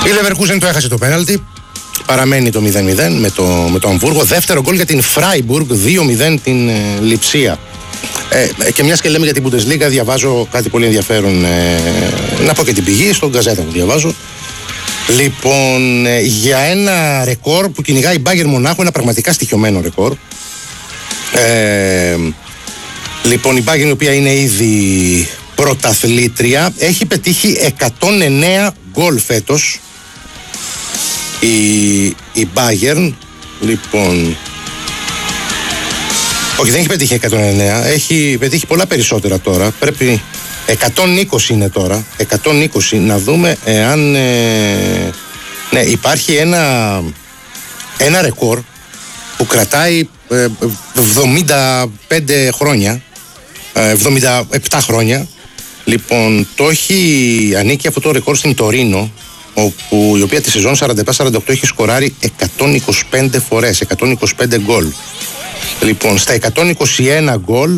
Η Leverkusen το έχασε το πέναλτι. Παραμένει το 0-0 με το Αμβούργο. Δεύτερο γκολ για την Φράιμπουργκ, 2-0 την Λειψία. Και μιας και λέμε για την Bundesliga, διαβάζω κάτι πολύ ενδιαφέρον. Να πω και την πηγή, στον Γκαζέτα που διαβάζω. Λοιπόν, για ένα ρεκόρ που κυνηγάει η Bayern Μονάχου, ένα πραγματικά στοιχειωμένο ρεκόρ. Λοιπόν, η Bayern, η οποία είναι ήδη πρωταθλήτρια, έχει πετύχει 109 γκολ φέτος. Η Bayern, λοιπόν, όχι, δεν έχει πετύχει 109, έχει πετύχει πολλά περισσότερα τώρα. Πρέπει 120 είναι τώρα, 120. Να δούμε εάν ναι, υπάρχει ένα ρεκόρ που κρατάει 75 χρόνια, 77 χρόνια. Λοιπόν, το έχει ανήκει αυτό το ρεκόρ στην Τωρίνο, όπου η οποία τη σεζόν 47-48 έχει σκοράρει 125 φορές, 125 γκολ. Λοιπόν, στα 121 γκολ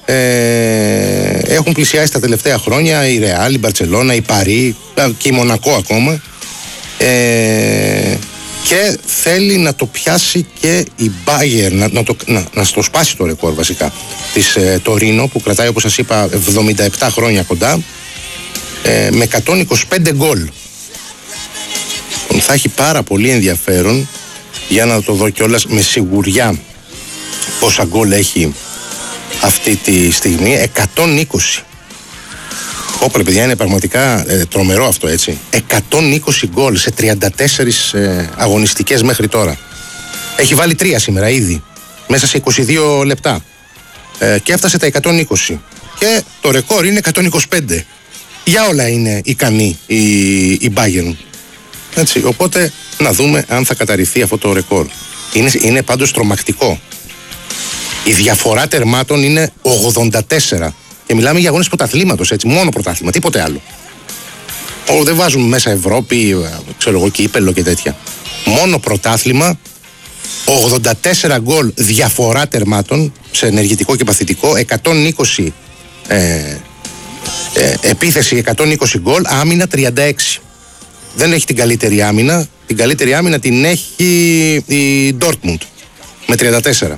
έχουν πλησιάσει τα τελευταία χρόνια η Ρεάλ, η Μπαρτσελώνα, η Παρί και η Μονακό ακόμα, και θέλει να το πιάσει και η Bayern, να στο σπάσει το ρεκόρ βασικά της Τωρίνο, που κρατάει, όπως σας είπα, 77 χρόνια κοντά, με 125 γκολ. Θα έχει πάρα πολύ ενδιαφέρον, για να το δω κιόλας με σιγουριά πόσα γκολ έχει αυτή τη στιγμή. 120. Όπλε, παιδιά, είναι πραγματικά τρομερό αυτό, έτσι. 120 γκολ σε 34 αγωνιστικές μέχρι τώρα. Έχει βάλει 3 σήμερα ήδη, μέσα σε 22 λεπτά. Και έφτασε τα 120. Και το ρεκόρ είναι 125. Για όλα είναι ικανή η Bayern. Έτσι, οπότε να δούμε αν θα καταρριφθεί αυτό το ρεκόρ. Είναι πάντως τρομακτικό. Η διαφορά τερμάτων είναι 84. Και μιλάμε για αγώνες πρωταθλήματος, έτσι, μόνο πρωτάθλημα, τίποτε άλλο. Δεν βάζουμε μέσα Ευρώπη, ξέρω εγώ, κύπελλο και τέτοια. Μόνο πρωτάθλημα, 84 γκολ διαφορά τερμάτων σε ενεργητικό και παθητικό, 120 επίθεση, 120 γκολ, άμυνα 36. Δεν έχει την καλύτερη άμυνα. Την καλύτερη άμυνα την έχει η Dortmund με 34.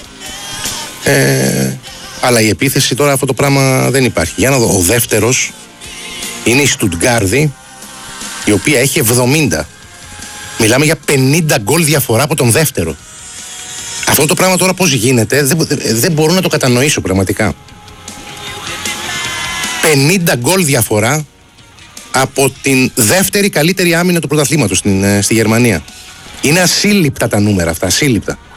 Αλλά η επίθεση τώρα, αυτό το πράγμα δεν υπάρχει. Για να δω, ο δεύτερος είναι η Στουτγκάρδη, η οποία έχει 70. Μιλάμε για 50 γκολ διαφορά από τον δεύτερο. Αυτό το πράγμα τώρα πώς γίνεται, δεν μπορώ να το κατανοήσω πραγματικά. 50 γκολ διαφορά από την δεύτερη καλύτερη άμυνα του πρωταθλήματος στη Γερμανία. Είναι ασύλληπτα τα νούμερα αυτά, ασύλληπτα.